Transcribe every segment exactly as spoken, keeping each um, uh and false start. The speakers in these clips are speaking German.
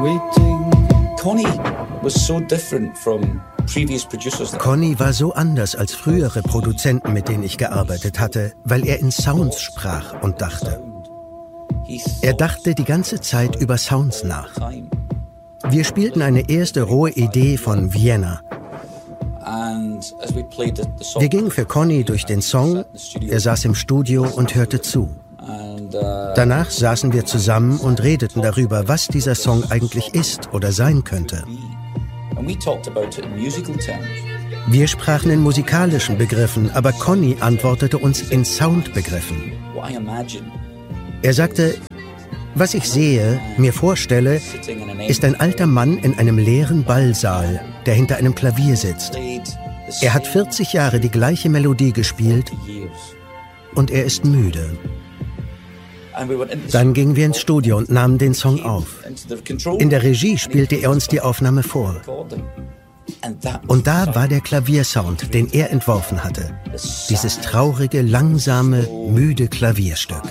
Connie was so different from previous producers. Connie war so anders als frühere Produzenten, mit denen ich gearbeitet hatte, weil er in Sounds sprach und dachte. Er dachte die ganze Zeit über Sounds nach. Wir spielten eine erste rohe Idee von Vienna. Wir gingen für Connie durch den Song, er saß im Studio und hörte zu. Danach saßen wir zusammen und redeten darüber, was dieser Song eigentlich ist oder sein könnte. Wir sprachen in musikalischen Begriffen, aber Connie antwortete uns in Soundbegriffen. Er sagte, was ich sehe, mir vorstelle, ist ein alter Mann in einem leeren Ballsaal, der hinter einem Klavier sitzt. Er hat vierzig Jahre die gleiche Melodie gespielt und er ist müde. Dann gingen wir ins Studio und nahmen den Song auf. In der Regie spielte er uns die Aufnahme vor. Und da war der Klaviersound, den er entworfen hatte. Dieses traurige, langsame, müde Klavierstück.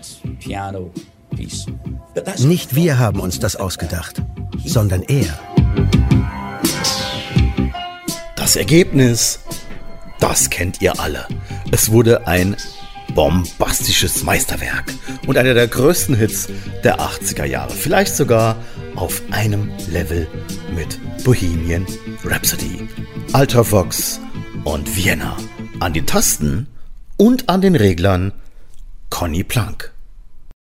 Nicht wir haben uns das ausgedacht, sondern er. Das Ergebnis, das kennt ihr alle. Es wurde ein bombastisches Meisterwerk und einer der größten Hits der achtziger Jahre. Vielleicht sogar auf einem Level mit Bohemian Rhapsody, Alter Vox und Vienna. An den Tasten und an den Reglern Conny Plank.